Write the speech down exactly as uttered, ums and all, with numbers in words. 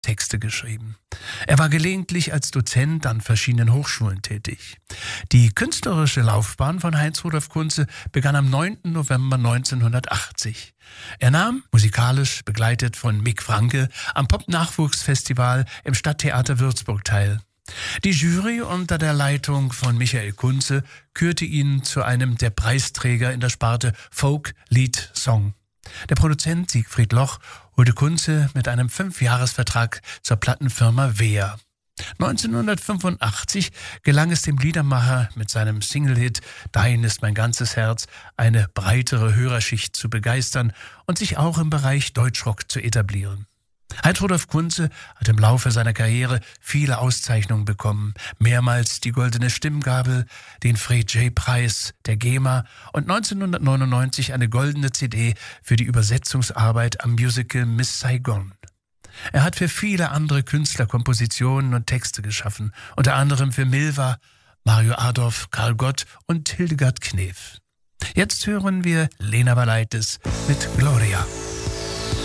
Texte geschrieben. Er war gelegentlich als Dozent an verschiedenen Hochschulen tätig. Die künstlerische Laufbahn von Heinz-Rudolf Kunze begann am neunten November neunzehnhundertachtzig. Er nahm, musikalisch begleitet von Mick Franke, am Pop-Nachwuchsfestival im Stadttheater Würzburg teil. Die Jury unter der Leitung von Michael Kunze kürte ihn zu einem der Preisträger in der Sparte Folk Lied Song. Der Produzent Siegfried Loch holte Kunze mit einem Fünfjahresvertrag zur Plattenfirma Wehr. neunzehnhundertfünfundachtzig gelang es dem Liedermacher mit seinem Single-Hit »Dein ist mein ganzes Herz« eine breitere Hörerschicht zu begeistern und sich auch im Bereich Deutschrock zu etablieren. Heinz-Rudolf Kunze hat im Laufe seiner Karriere viele Auszeichnungen bekommen, mehrmals die Goldene Stimmgabel, den Fred J. Preis der GEMA und neunzehnhundertneunundneunzig eine goldene C D für die Übersetzungsarbeit am Musical Miss Saigon. Er hat für viele andere Künstler Kompositionen und Texte geschaffen, unter anderem für Milva, Mario Adorf, Karl Gott und Hildegard Knef. Jetzt hören wir Lena Valaitis mit Gloria.